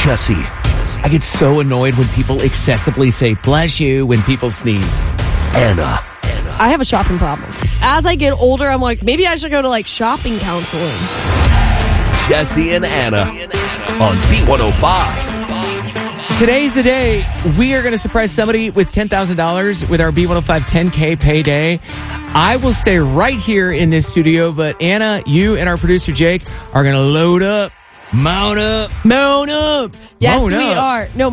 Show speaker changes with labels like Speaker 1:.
Speaker 1: Jesse.
Speaker 2: I get so annoyed when people excessively say bless you when people sneeze.
Speaker 1: Anna.
Speaker 3: I have a shopping problem. As I get older, I'm like, maybe I should go to shopping counseling.
Speaker 1: Jesse and Anna on B105.
Speaker 2: Today's the day we are going to surprise somebody with $10,000 with our B105 10K payday. I will stay right here in this studio, but Anna, you and our producer Jake are going to load up, mount up.
Speaker 3: Yes, we are. No,